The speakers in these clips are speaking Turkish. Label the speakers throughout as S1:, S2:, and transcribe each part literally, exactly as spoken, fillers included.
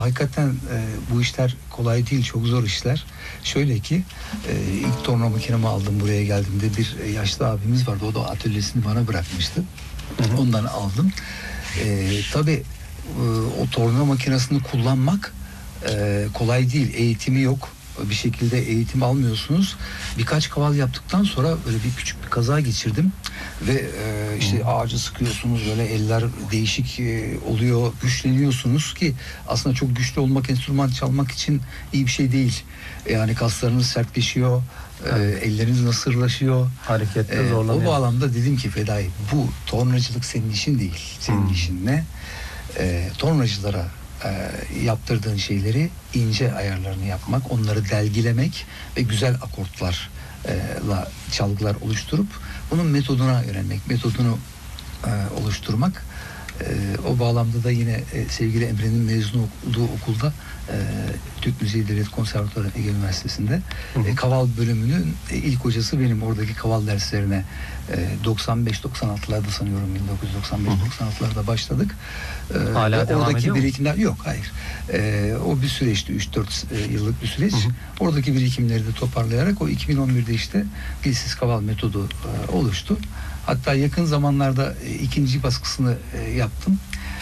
S1: Hakikaten e, bu işler kolay değil, çok zor işler. Şöyle ki e, ilk torna makinemi aldım, buraya geldiğimde bir yaşlı abimiz vardı, o da atölyesini bana bırakmıştı. Hı hı. Ondan aldım. E, tabii e, o torna makinesini kullanmak e, kolay değil, eğitimi yok. Bir şekilde eğitim almıyorsunuz. Birkaç kaval yaptıktan sonra böyle bir küçük bir kaza geçirdim ve e, işte ağacı sıkıyorsunuz, böyle eller değişik e, oluyor, güçleniyorsunuz ki aslında çok güçlü olmak, enstrüman çalmak için iyi bir şey değil. Yani kaslarınız sertleşiyor, evet. e, elleriniz nasırlaşıyor.
S2: Harekette
S1: e,
S2: zorlanıyor.
S1: O bağlamda dedim ki Fedai, bu tornacılık senin işin değil. Senin hmm. işin ne? E, tornacılara E, yaptırdığın şeyleri ince ayarlarını yapmak, onları delgilemek ve güzel akortlarla çalgılar oluşturup bunun metoduna öğrenmek, metodunu e, oluşturmak. E, o bağlamda da yine e, sevgili Emre'nin mezun olduğu okulda e, Türk Müziği Devlet Konservatuarı Ege Üniversitesi'nde e, kaval bölümünün e, ilk hocası benim. Oradaki kaval derslerine e, doksan beş doksan altılarda sanıyorum, bin dokuz yüz doksan beş doksan altılarda başladık. E,
S2: Hala devam
S1: oradaki
S2: ediyor mu?
S1: birikimler yok, hayır. E, o bir süreçti, üç dört e, yıllık bir süreç. Hı hı. Oradaki birikimleri de toparlayarak o iki bin on birde işte dilsiz kaval metodu e, oluştu. Hatta yakın zamanlarda e, ikinci baskısını e, yaptım.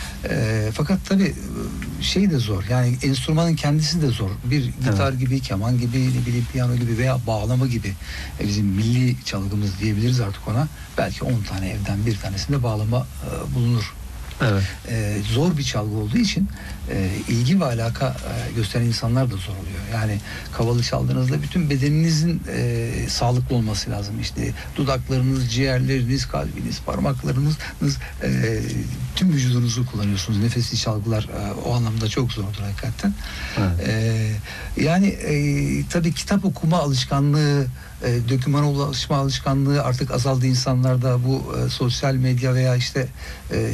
S1: E, fakat tabii şey de zor. Yani enstrümanın kendisi de zor. Bir gitar evet. gibi, keman gibi, ne bileyim piyano gibi veya bağlama gibi e, bizim milli çalgımız diyebiliriz artık ona. Belki on tane evden bir tanesinde bağlama e, bulunur.
S2: Evet.
S1: Ee, zor bir çalgı olduğu için e, ilgi ve alaka e, gösteren insanlar da zor oluyor. Yani kavalı çaldığınızda bütün bedeninizin e, sağlıklı olması lazım. İşte dudaklarınız, ciğerleriniz, kalbiniz, parmaklarınız, e, tüm vücudunuzu kullanıyorsunuz. Nefesli çalgılar e, o anlamda çok zordur hakikaten. Evet. E, yani e, tabii kitap okuma alışkanlığı, E, dokümana ulaşma alışkanlığı artık azaldı insanlarda. Bu e, sosyal medya veya işte e,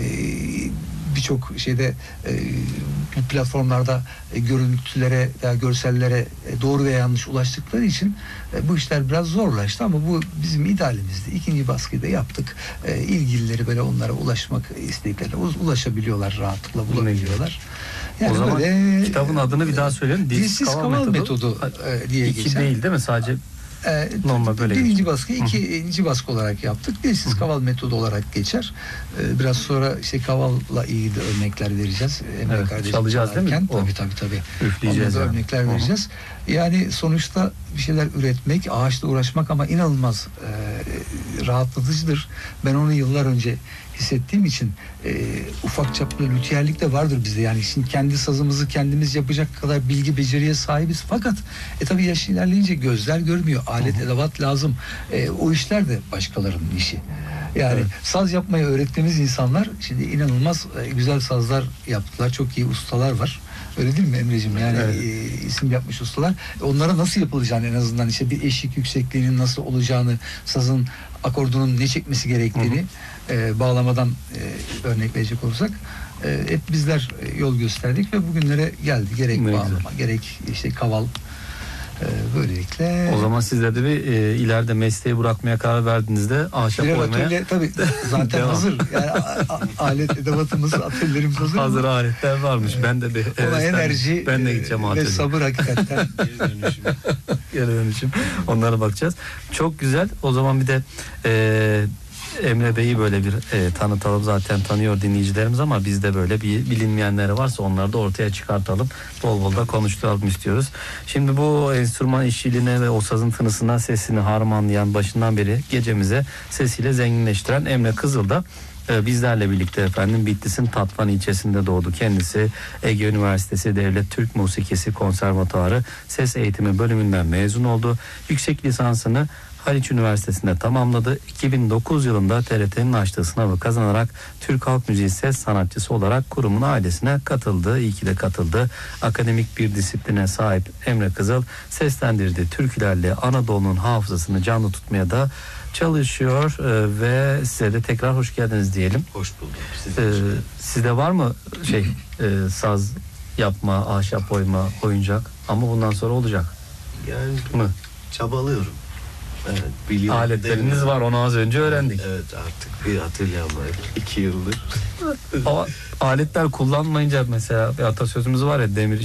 S1: birçok şeyde e, platformlarda e, görüntülere veya görsellere e, doğru veya yanlış ulaştıkları için e, bu işler biraz zorlaştı ama bu bizim idealimizdi. İkinci baskıyı da yaptık. E, ilgilileri böyle onlara ulaşmak istediklerine ulaşabiliyorlar, rahatlıkla bulabiliyorlar.
S2: Yani o zaman böyle, kitabın adını bir daha söyleyelim.
S1: Dilsiz kaval, kaval metodu, metodu e, diye
S2: İki
S1: geçen.
S2: değil değil mi? Sadece
S1: E,
S2: normal böyle
S1: birinci
S2: geçer.
S1: baskı, ikinci baskı olarak yaptık. Dilsiz Hı. kaval metodu olarak geçer. E, biraz sonra işte kavalla ilgili de örnekler vereceğiz. Emre
S2: evet,
S1: kardeşim
S2: çalacağız
S1: çalarken,
S2: değil mi?
S1: Tabii tabii tabii.
S2: Üfleyeceğiz
S1: yani.
S2: yani.
S1: Örnekler Hı. vereceğiz. Yani sonuçta bir şeyler üretmek, ağaçla uğraşmak ama inanılmaz e, rahatlatıcıdır. Ben onu yıllar önce hissettiğim için e, ufak çaplı lütiyerlik de vardır bizde. Yani şimdi kendi sazımızı kendimiz yapacak kadar bilgi beceriye sahibiz. Fakat e tabii yaş ilerleyince gözler görmüyor. Alet, edevat lazım. E, o işler de başkalarının işi. Yani evet. saz yapmayı öğrettiğimiz insanlar şimdi inanılmaz e, güzel sazlar yaptılar. Çok iyi ustalar var. Öyle değil mi Emre'ciğim? Yani evet. e, isim yapmış ustalar. Onlara nasıl yapılacağını, en azından işte bir eşik yüksekliğinin nasıl olacağını, sazın akordunun ne çekmesi gerektiğini e, bağlamadan e, örnek verecek olursak e, hep bizler e, yol gösterdik ve bugünlere geldi. Gerek ne bağlama, güzel. gerek işte kaval. E, böylelikle.
S2: O zaman sizler de bir e, ileride mesleği bırakmaya karar verdiğinizde ahşap
S1: bir
S2: oymaya.
S1: Atölye, tabii zaten hazır. Yani a, a, alet edevatımız, atölyelerimiz hazır.
S2: Hazır ama. Aletler varmış. Evet. Ben de bir
S1: Ona enerji
S2: ben de gideceğim
S1: atölye. Ve sabır hakikaten.
S2: Geri dönüşüm. Geri dönüşüm. Onlara bakacağız. Çok güzel. O zaman bir de e, Emre Bey'i böyle bir e, tanıtalım. Zaten tanıyor dinleyicilerimiz ama bizde böyle bir bilinmeyenleri varsa onları da ortaya çıkartalım. Bol bol da konuşturalım istiyoruz. Şimdi bu enstrüman işçiliğine ve o sazın tınısına sesini harmanlayan, başından beri gecemize sesiyle zenginleştiren Emre Kızıl da e, bizlerle birlikte efendim Bitlis'in Tatvan ilçesinde doğdu. Kendisi Ege Üniversitesi Devlet Türk Musikisi Konservatuarı Ses Eğitimi bölümünden mezun oldu. Yüksek lisansını Haliç Üniversitesi'nde tamamladı. iki bin dokuz yılında T R T'nin açtığı sınavı kazanarak Türk Halk Müziği ses sanatçısı olarak kurumun ailesine katıldı. İyi ki de katıldı. Akademik bir disipline sahip Emre Kızıl seslendirdiği türkülerle Anadolu'nun hafızasını canlı tutmaya da çalışıyor ee, ve size de tekrar hoş geldiniz diyelim.
S3: Hoş bulduk.
S2: Ee, sizde var mı şey e, saz yapma, ahşap oyma, oyuncak ama bundan sonra olacak
S3: yani
S2: mı?
S3: Çabalıyorum. Evet, biliyorum.
S2: Aletleriniz var, onu az önce öğrendik.
S3: Evet, artık bir atölyem var. iki yıldır.
S2: Ama aletler kullanmayınca mesela bir atasözümüz var ya, demir